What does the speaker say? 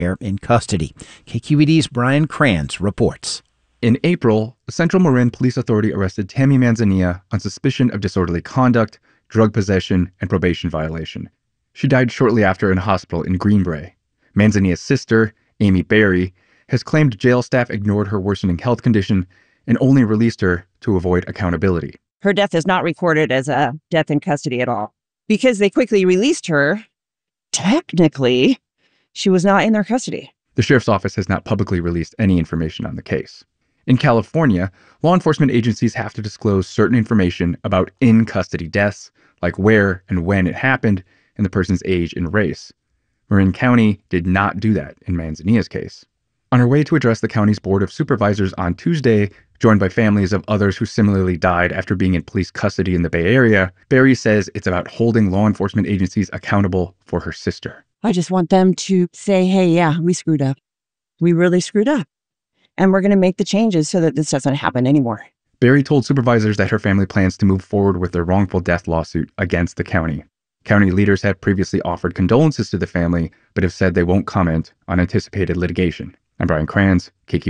in custody. KQED's Brian Kranz reports. In April, the Central Marin Police Authority arrested Tammy Manzanilla on suspicion of disorderly conduct, drug possession, and probation violation. She died shortly after in a hospital in Greenbrae. Manzanilla's sister, Amy Berry, has claimed jail staff ignored her worsening health condition and only released her to avoid accountability. Her death is not recorded as a death in custody at all. Because they quickly released her, technically, she was not in their custody. The sheriff's office has not publicly released any information on the case. In California, law enforcement agencies have to disclose certain information about in-custody deaths, like where and when it happened and the person's age and race. Marin County did not do that in Manzanilla's case. On her way to address the county's Board of Supervisors on Tuesday, joined by families of others who similarly died after being in police custody in the Bay Area, Berry says it's about holding law enforcement agencies accountable for her sister. I just want them to say, hey, yeah, we screwed up. We really screwed up. And we're going to make the changes so that this doesn't happen anymore. Berry told supervisors that her family plans to move forward with their wrongful death lawsuit against the county. County leaders have previously offered condolences to the family, but have said they won't comment on anticipated litigation. I'm Brian Kranz, KQED.